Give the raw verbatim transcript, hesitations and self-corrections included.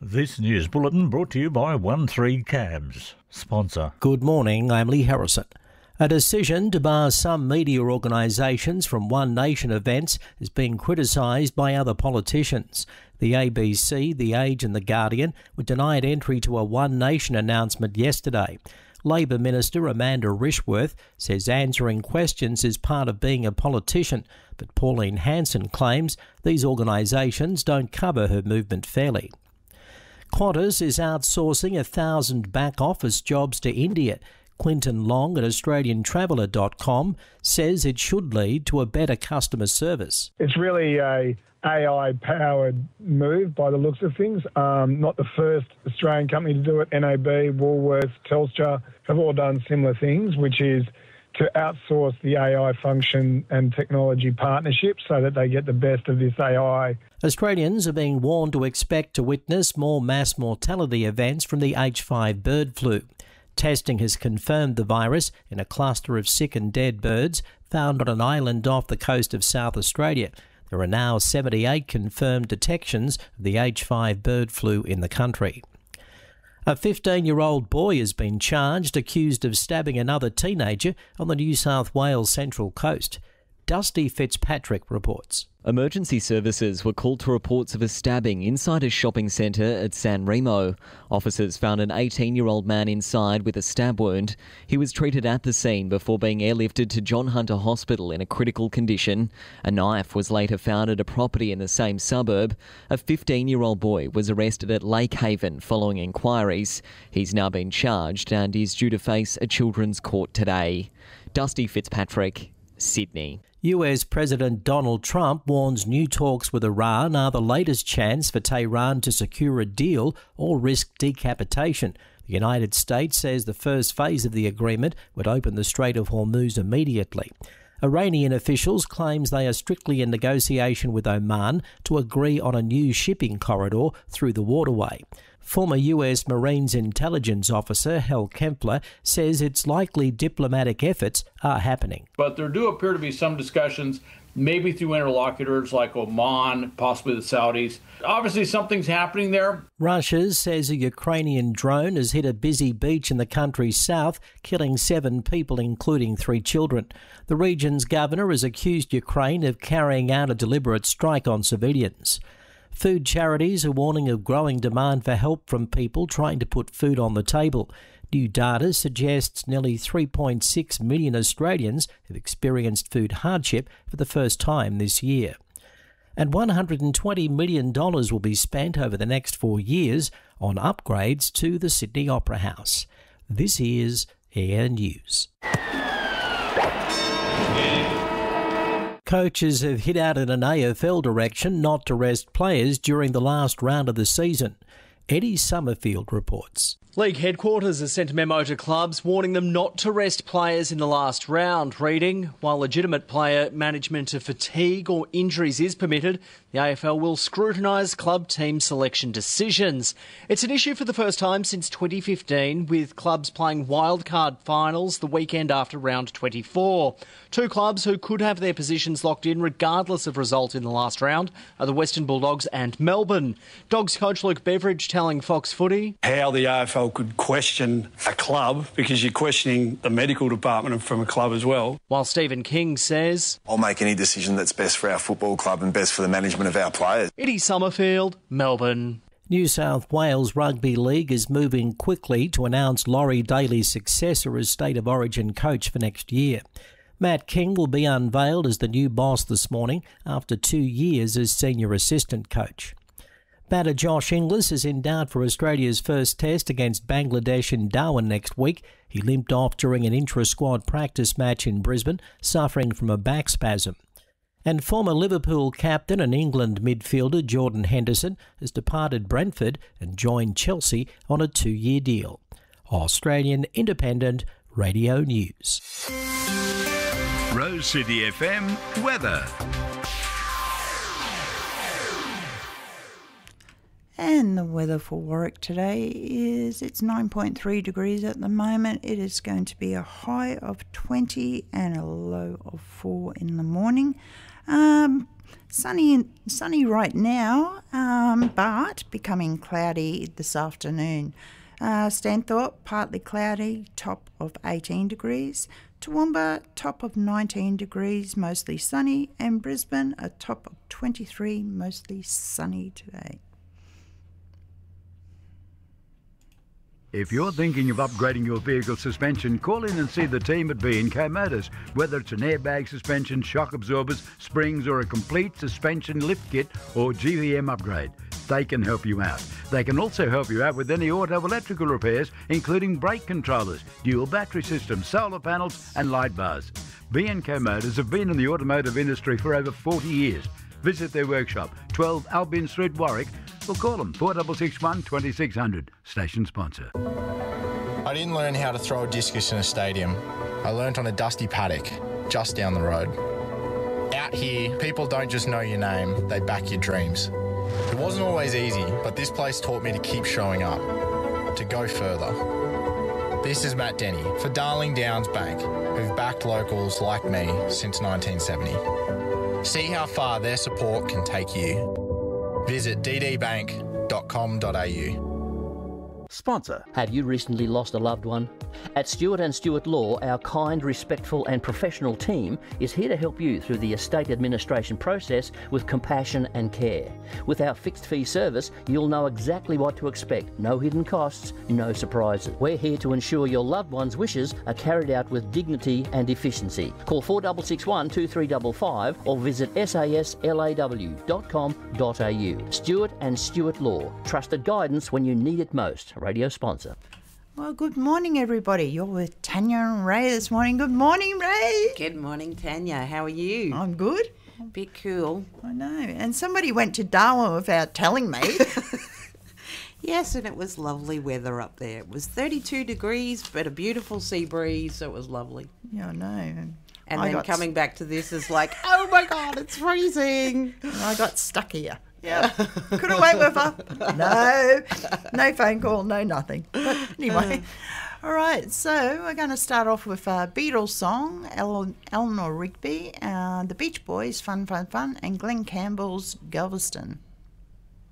This news bulletin brought to you by one three Cabs, sponsor. Good morning, I'm Lee Harrison. A decision to bar some media organisations from One Nation events is being criticised by other politicians. The A B C, The Age and The Guardian were denied entry to a One Nation announcement yesterday. Labor Minister Amanda Rishworth says answering questions is part of being a politician, but Pauline Hanson claims these organisations don't cover her movement fairly. Qantas is outsourcing a thousand back-office jobs to India. Quinton Long at Australian Traveller dot com says it should lead to a better customer service. It's really a A I-powered move by the looks of things. Um, not the first Australian company to do it. N A B, Woolworths, Telstra have all done similar things, which is to outsource the A I function and technology partnerships so that they get the best of this A I. Australians are being warned to expect to witness more mass mortality events from the H five bird flu. Testing has confirmed the virus in a cluster of sick and dead birds found on an island off the coast of South Australia. There are now seventy-eight confirmed detections of the H five bird flu in the country. A fifteen-year-old boy has been charged, accused of stabbing another teenager on the New South Wales Central Coast. Dusty Fitzpatrick reports. Emergency services were called to reports of a stabbing inside a shopping centre at San Remo. Officers found an eighteen-year-old man inside with a stab wound. He was treated at the scene before being airlifted to John Hunter Hospital in a critical condition. A knife was later found at a property in the same suburb. A fifteen-year-old boy was arrested at Lake Haven following inquiries. He's now been charged and is due to face a children's court today. Dusty Fitzpatrick, Sydney. U S President Donald Trump warns new talks with Iran are the latest chance for Tehran to secure a deal or risk decapitation. The United States says the first phase of the agreement would open the Strait of Hormuz immediately. Iranian officials claims they are strictly in negotiation with Oman to agree on a new shipping corridor through the waterway. Former U S Marines intelligence officer Hal Kempler says it's likely diplomatic efforts are happening. But there do appear to be some discussions, maybe through interlocutors like Oman, possibly the Saudis. Obviously, something's happening there. Russia says a Ukrainian drone has hit a busy beach in the country's south, killing seven people, including three children. The region's governor has accused Ukraine of carrying out a deliberate strike on civilians. Food charities are warning of growing demand for help from people trying to put food on the table. New data suggests nearly three point six million Australians have experienced food hardship for the first time this year. And one hundred twenty million dollars will be spent over the next four years on upgrades to the Sydney Opera House. This is Air News. Coaches have hit out in an A F L direction not to rest players during the last round of the season. Eddie Summerfield reports. League headquarters has sent a memo to clubs warning them not to rest players in the last round, reading, while legitimate player management of fatigue or injuries is permitted, the A F L will scrutinise club team selection decisions. It's an issue for the first time since twenty fifteen, with clubs playing wildcard finals the weekend after round twenty-four. Two clubs who could have their positions locked in regardless of result in the last round are the Western Bulldogs and Melbourne. Dogs coach Luke Beveridge telling Fox Footy how the A F L could question a club because you're questioning the medical department from a club as well. While Stephen King says, I'll make any decision that's best for our football club and best for the management of our players. Eddie Summerfield, Melbourne. New South Wales Rugby League is moving quickly to announce Laurie Daly's successor as State of Origin coach for next year. Matt King will be unveiled as the new boss this morning after two years as senior assistant coach. Batter Josh Inglis is in doubt for Australia's first test against Bangladesh in Darwin next week. He limped off during an intra-squad practice match in Brisbane, suffering from a back spasm. And former Liverpool captain and England midfielder Jordan Henderson has departed Brentford and joined Chelsea on a two-year deal. Australian Independent Radio News. Rose City F M weather. And the weather for Warwick today is, it's nine point three degrees at the moment. It is going to be a high of twenty and a low of four in the morning. Um, sunny, sunny right now, um, but but becoming cloudy this afternoon. Uh, Stanthorpe, partly cloudy, top of eighteen degrees. Toowoomba, top of nineteen degrees, mostly sunny. And Brisbane, a top of twenty-three, mostly sunny today. If you're thinking of upgrading your vehicle suspension, call in and see the team at B and K Motors. Whether it's an airbag suspension, shock absorbers, springs or a complete suspension lift kit or G V M upgrade, they can help you out. They can also help you out with any auto electrical repairs, including brake controllers, dual battery systems, solar panels and light bars. B and K Motors have been in the automotive industry for over forty years. Visit their workshop, twelve Albion Street, Warwick, or call them four six six one, two six zero zero. Station sponsor. I didn't learn how to throw a discus in a stadium. I learnt on a dusty paddock, just down the road. Out here, people don't just know your name, they back your dreams. It wasn't always easy, but this place taught me to keep showing up, to go further. This is Matt Denny for Darling Downs Bank, who've backed locals like me since nineteen seventy. See how far their support can take you. Visit d d bank dot com dot a u. Sponsor. Have you recently lost a loved one? At Stewart and Stewart Law, our kind, respectful and professional team is here to help you through the estate administration process with compassion and care. With our fixed fee service, you'll know exactly what to expect. No hidden costs, no surprises. We're here to ensure your loved one's wishes are carried out with dignity and efficiency. Call four six six one, two three five five or visit saslaw dot com dot a u. Stewart and Stewart Law. Trusted guidance when you need it most. Radio sponsor. Well, good morning, everybody. You're with Tanya and Ray this morning. Good morning, Ray. Good morning, Tanya. How are you? I'm good. A bit cool. I know. And somebody went to Darwin without telling me. Yes, and it was lovely weather up there. It was thirty-two degrees, but a beautiful sea breeze, so it was lovely. Yeah, I know. And I then coming back to this is like, oh my God, it's freezing. I got stuck here. Yeah, couldn't wait with her. No, no phone call, no nothing. But anyway, all right. So we're going to start off with a Beatles song, El- Eleanor Rigby, uh, the Beach Boys, Fun, Fun, Fun, and Glenn Campbell's Galveston.